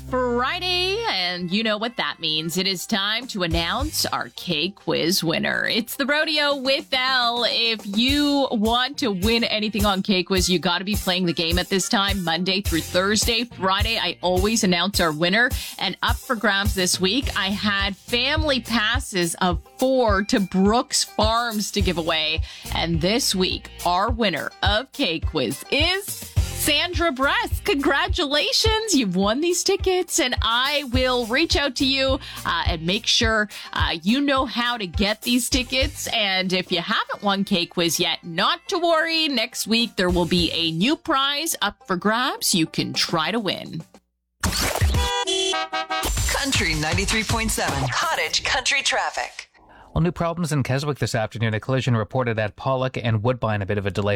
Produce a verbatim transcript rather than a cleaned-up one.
Friday, and you know what that means. It is time to announce our K-Quiz winner. It's the Rodeo with Elle. If you want to win anything on K-Quiz, you got to be playing the game at this time, Monday through Thursday. Friday, I always announce our winner. And up for grabs this week, I had family passes of four to Brooks Farms to give away. And this week, our winner of K-Quiz is Sandra Bress. Congratulations. You've won these tickets, and I will reach out to you uh, and make sure uh, you know how to get these tickets. And if you haven't won K-Quiz yet, not to worry. Next week, there will be a new prize up for grabs. You can try to win. Country ninety-three point seven, Cottage Country Traffic. Well, new problems in Keswick this afternoon. A collision reported at Pollock and Woodbine. A bit of a delay